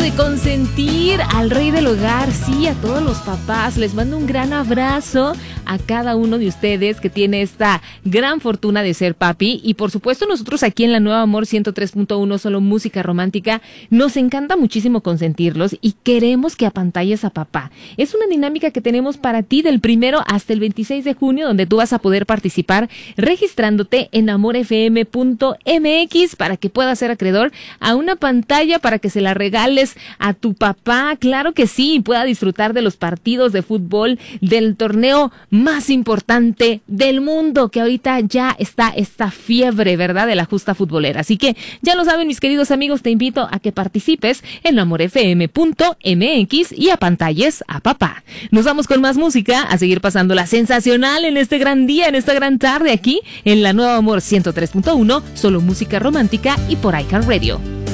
de consentir al rey del hogar, sí, a todos los papás. Les mando un gran abrazo a cada uno de ustedes que tiene esta gran fortuna de ser papi. Y por supuesto nosotros aquí en la Nueva Amor 103.1, solo música romántica, nos encanta muchísimo consentirlos y queremos que apantalles a papá. Es una dinámica que tenemos para ti del 1 hasta el 26 de junio, donde tú vas a poder participar registrándote en amorfm.mx para que puedas ser acreedor a una pantalla para que se la regales a tu papá. Claro que sí, pueda disfrutar de los partidos de fútbol del torneo más importante del mundo, que ahorita ya está esta fiebre, ¿verdad?, de la justa futbolera. Así que ya lo saben, mis queridos amigos, te invito a que participes en amorfm.mx y apantalles a papá. Nos vamos con más música, a seguir pasándola sensacional en este gran día, en esta gran tarde aquí en la Nueva Amor 103.1, solo música romántica y por iHeartRadio.